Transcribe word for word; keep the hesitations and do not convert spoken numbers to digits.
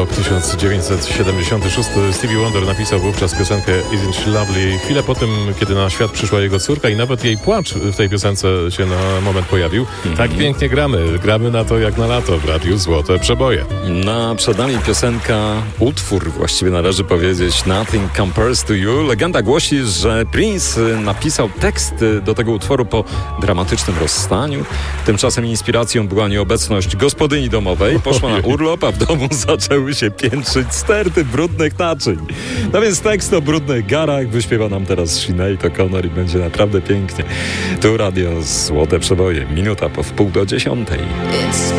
rok tysiąc dziewięćset siedemdziesiąty szósty. Stevie Wonder napisał wówczas piosenkę Isn't She Lovely chwilę po tym, kiedy na świat przyszła jego córka i nawet jej płacz w tej piosence się na moment pojawił. Mm-hmm. Tak pięknie gramy. Gramy na to jak na lato w radiu Złote Przeboje. Na przed nami piosenka, utwór właściwie należy powiedzieć, Nothing Compares to You. Legenda głosi, że Prince napisał tekst do tego utworu po dramatycznym rozstaniu. Tymczasem inspiracją była nieobecność gospodyni domowej. Poszła na urlop, a w domu zaczęły się piętrzyć sterty brudnych naczyń. No więc tekst o brudnych garach wyśpiewa nam teraz Sinead O'Connor i będzie naprawdę pięknie. Tu radio Złote Przeboje. Minuta po wpół do dziesiątej.